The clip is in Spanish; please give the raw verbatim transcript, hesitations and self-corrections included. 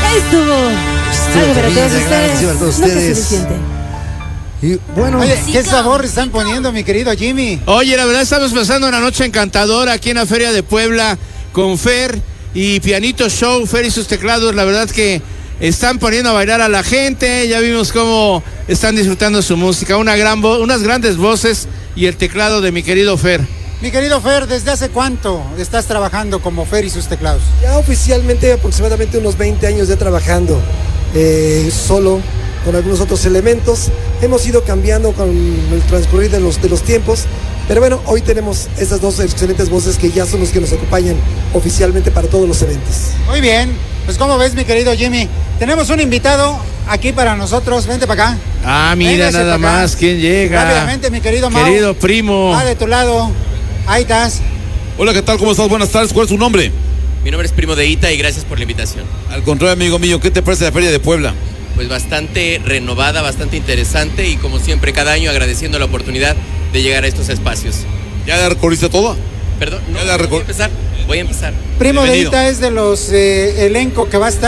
Ahí estuvo. Algo para todos ustedes. Para todos No que ustedes. suficiente. Y bueno, Oye, ¿qué sabor están poniendo, mi querido Jimmy? Oye, la verdad estamos pasando una noche encantadora aquí en la Feria de Puebla con Fer y Pianito Show, Fer y sus teclados. La verdad que están poniendo a bailar a la gente. Ya vimos cómo están disfrutando su música. Una gran vo- unas grandes voces y el teclado de mi querido Fer. Mi querido Fer, ¿desde hace cuánto estás trabajando como Fer y sus teclados? ya oficialmente aproximadamente unos veinte años ya trabajando eh, solo con algunos otros elementos. Hemos ido cambiando con el transcurrir de los, de los tiempos, pero bueno, hoy tenemos estas dos excelentes voces que ya son los que nos acompañan oficialmente para todos los eventos. Muy bien, pues como ves, mi querido Jimmy, tenemos un invitado aquí para nosotros. Vente para acá. Ah, mira Véngase nada para acá. más quién llega. Rápidamente, mi querido Mau. Querido primo. Ah, de tu lado. Ahí estás. Hola, ¿qué tal? ¿Cómo estás? Buenas tardes. ¿Cuál es su nombre? Mi nombre es Primo de Ita y gracias por la invitación. Al contrario, amigo mío, ¿qué te parece la Feria de Puebla? Pues bastante renovada, bastante interesante y como siempre cada año agradeciendo la oportunidad de llegar a estos espacios. ¿Ya la recorriste toda? Perdón, no, Ya la voy a recor- empezar, voy a empezar. Primo de Bienvenido. Ita es de los eh, elenco que va a estar